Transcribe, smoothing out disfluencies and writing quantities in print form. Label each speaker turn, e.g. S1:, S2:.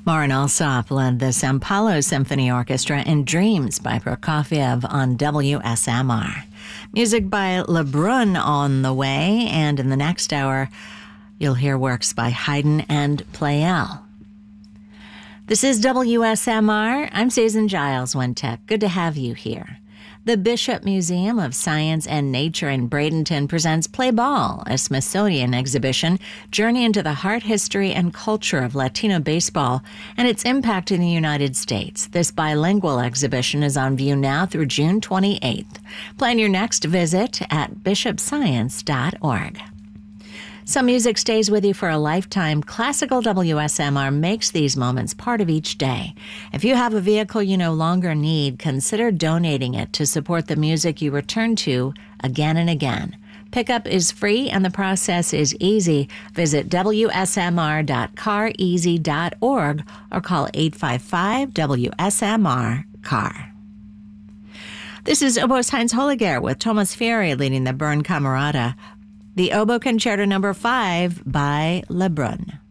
S1: Marin Alsop led the Sao Paulo Symphony Orchestra in Dreams by Prokofiev on WSMR. Music by Lebrun on the way, and in the next hour, you'll hear works by Haydn and Pleyel. This is WSMR. I'm Susan Giles Wintep. Good to have you here. The Bishop Museum of Science and Nature in Bradenton presents Play Ball, a Smithsonian exhibition, journey into the heart, history, and culture of Latino baseball and its impact in the United States. This bilingual exhibition is on view now through June 28th. Plan your next visit at bishopscience.org. Some music stays with you for a lifetime. Classical WSMR makes these moments part of each day. If you have a vehicle you no longer need, consider donating it to support the music you return to again and again. Pickup is free and the process is easy. Visit wsmr.careasy.org or call 855-WSMR-CAR. This is Oboist Heinz Holliger with Thomas Fieri leading the Bern Camerata. The Oboe Concerto No. 5 by Lebrun.